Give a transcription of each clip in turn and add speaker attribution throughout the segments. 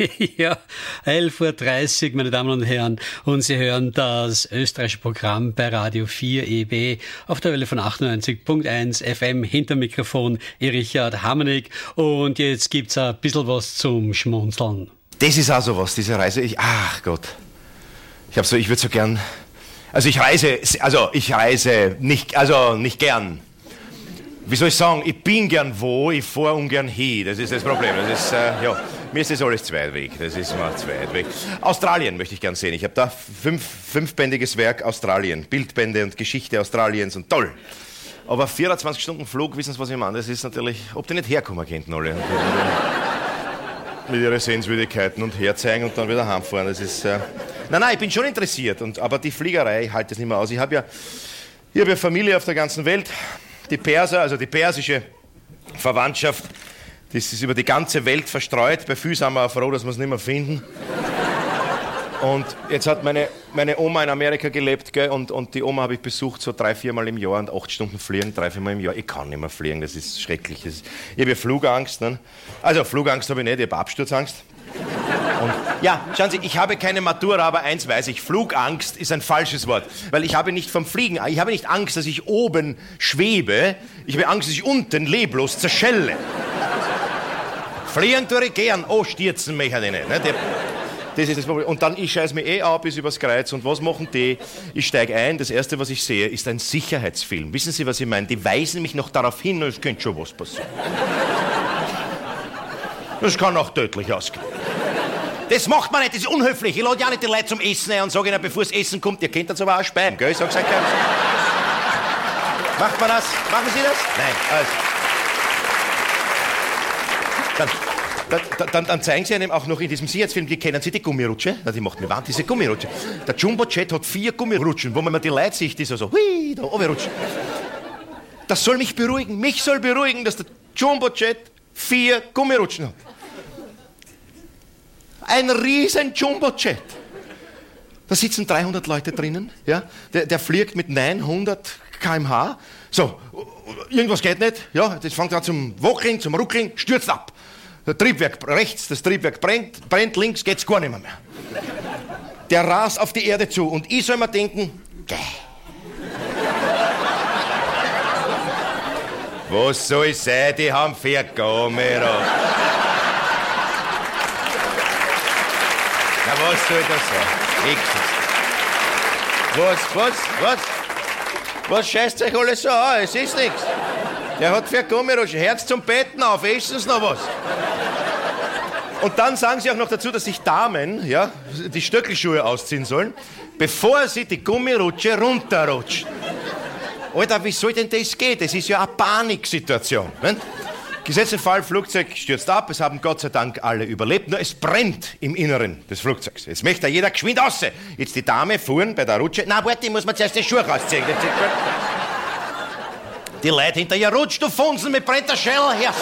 Speaker 1: Ja, 11:30 Uhr, meine Damen und Herren. Und Sie hören das österreichische Programm bei Radio 4 EB auf der Welle von 98.1 FM. Hinter Mikrofon Richard Hammernick. Und jetzt gibt's ein bisschen was zum Schmunzeln.
Speaker 2: Das ist auch sowas, diese Reise. Ach Gott. Ich würde so gern... ich reise nicht gern. Wie soll ich sagen, ich bin gern wo, ich fahre ungern hin. Das ist das Problem. Mir ist das alles zu weit weg. Das ist mir zu weit weg. Australien möchte ich gern sehen. Ich habe da fünfbändiges Werk Australien. Bildbände und Geschichte Australiens und toll. Aber 24 Stunden Flug, wissen Sie, was ich meine? Das ist natürlich, ob die nicht herkommen könnten alle. Mit ihren Sehenswürdigkeiten und herzeigen und dann wieder heimfahren. Das ist... Nein, ich bin schon interessiert. Aber die Fliegerei, ich halte das nicht mehr aus. Ich habe ja Familie auf der ganzen Welt. Die Perser, also die persische Verwandtschaft, das ist über die ganze Welt verstreut. Bei vielen sind wir auch froh, dass wir es nicht mehr finden. Und jetzt hat meine Oma in Amerika gelebt, gell? Und die Oma habe ich besucht so 3-4 Mal im Jahr und 8 Stunden fliegen, 3-4 Mal im Jahr. Ich kann nicht mehr fliegen, das ist schrecklich. Ich habe ja Flugangst. Ne? Also Flugangst habe ich nicht, ich habe Absturzangst. Und ja, schauen Sie, ich habe keine Matura, aber eins weiß ich, Flugangst ist ein falsches Wort. Weil ich habe nicht vom Fliegen, ich habe nicht Angst, dass ich oben schwebe, ich habe Angst, dass ich unten leblos zerschelle. Fliegen tue ich gern, stürzen mich halt nicht. Ne? Das ist das Problem. Und dann, ich scheiß mir ab bis übers Kreuz und was machen die? Ich steige ein, das Erste, was ich sehe, ist ein Sicherheitsfilm. Wissen Sie, was ich meine? Die weisen mich noch darauf hin, es könnte schon was passieren. Das kann auch tödlich ausgehen. Das macht man nicht, das ist unhöflich. Ich lade ja nicht die Leute zum Essen ein und sage ihnen, bevor das Essen kommt, ihr könnt das aber auch speien, gell? Ich sag's euch gleich. Macht man das? Machen Sie das? Nein, Dann zeigen Sie einem auch noch in diesem Sicherheitsfilm, die kennen Sie die Gummirutsche? Na, die macht mir wahnsinnig, diese Gummirutsche. Der Jumbo-Jet hat 4 Gummirutschen, wo man die Leute sieht, die so hui, da runterrutschen. Das soll mich beruhigen. Mich soll beruhigen, dass der Jumbo-Jet 4 Gummirutschen hat. Ein riesen Jumbo-Jet. Da sitzen 300 Leute drinnen, ja? Der fliegt mit 900 km/h. So, irgendwas geht nicht, ja? Das fängt an zum Wackeln, zum Ruckeln, stürzt ab. Das Triebwerk rechts, das Triebwerk brennt links, geht's gar nicht mehr. Der rast auf die Erde zu und ich soll mir denken, was soll sein, die haben 4 Kamera. Na, was soll das sein? Was scheißt euch alles so an? Es ist nichts. Der hat 4 Gummirutschen. Herz zum Betten auf, essen Sie noch was. Und dann sagen sie auch noch dazu, dass sich Damen, ja, die Stöckelschuhe ausziehen sollen, bevor sie die Gummirutsche runterrutschen. Alter, wie soll denn das gehen? Das ist ja eine Paniksituation. Ne? Gesetzt den Fall, Flugzeug stürzt ab, es haben Gott sei Dank alle überlebt, nur es brennt im Inneren des Flugzeugs. Jetzt möchte jeder geschwind raus. Jetzt die Dame fuhren bei der Rutsche. Na, warte, muss man zuerst die Schuhe rausziehen. Die Leute hinter ihr, rutsch, du Funsen, mit brennt der Schell, herrst.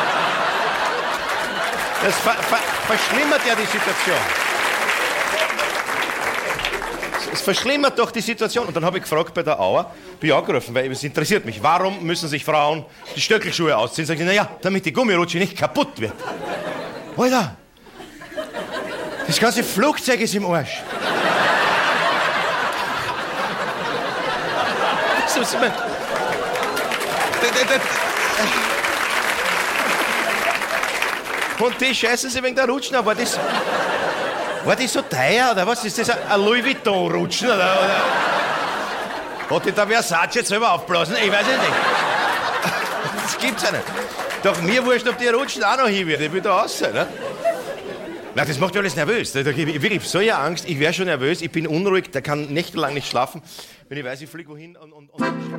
Speaker 2: Das verschlimmert ja die Situation. Es verschlimmert doch die Situation. Und dann habe ich gefragt bei der Auer, bin ich angerufen, weil es interessiert mich, warum müssen sich Frauen die Stöckelschuhe ausziehen? Sagen sie, naja, damit die Gummirutsche nicht kaputt wird. Alter, das ganze Flugzeug ist im Arsch. Und die scheißen sie wegen der Rutschen, aber war das so teuer, oder was? Ist das ein Louis Vuitton-Rutschen, oder? Hat die der Versace selber aufblasen? Ich weiß es nicht. Das gibt's ja nicht. Doch mir wurscht, ob die Rutschen auch noch hin wird. Ich will da raus sein, ne? Na, das macht mich alles nervös. Da wirklich so eine Angst, ich wäre schon nervös, ich bin unruhig, der kann nächtelang nicht schlafen, wenn ich weiß, ich fliege wohin und